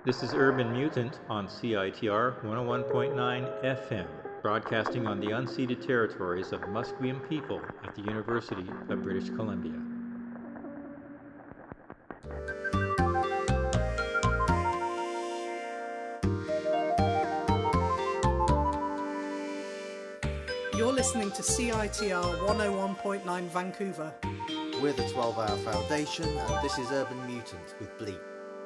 This is Urban Mutant on CITR 101.9 FM, broadcasting on the unceded territories of Musqueam people at the University of British Columbia. You're listening to CITR 101.9 Vancouver. We're the 12-Hour Foundation, and this is Urban Mutant with Bleak.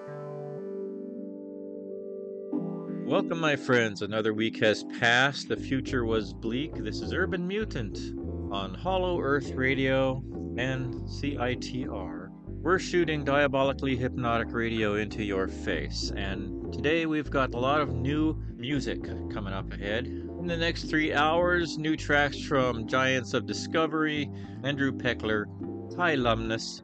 Welcome, my friends. Another week has passed. The future was bleak. This is Urban Mutant on Hollow Earth Radio and CITR. We're shooting diabolically hypnotic radio into your face, and today we've got a lot of new music coming up ahead. In the next 3 hours, new tracks from Giants of Discovery, Andrew Peckler, Ty Lumnus,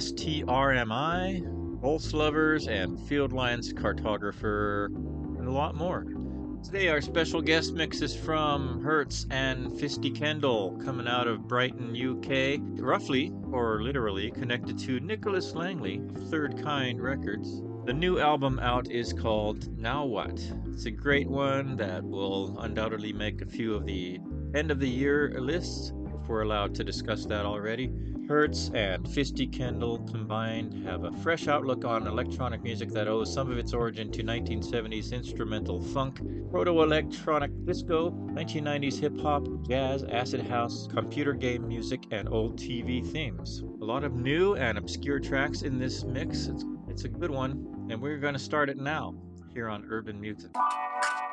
STRMI, Pulse Lovers, and Field Lines Cartographer, and a lot more. Today our special guest mix is from Hertz and Fisty Kendall, coming out of Brighton, UK, roughly, or literally, connected to Nicholas Langley of Third Kind Records. The new album out is called Now What? It's a great one that will undoubtedly make a few of the end of the year lists, if we're allowed to discuss that already. Hertz and Fisty Kendall combined have a fresh outlook on electronic music that owes some of its origin to 1970s instrumental funk, proto-electronic disco, 1990s hip-hop, jazz, acid house, computer game music, and old TV themes. A lot of new and obscure tracks in this mix. It's a good one, and we're going to start it now here on Urban Mutant.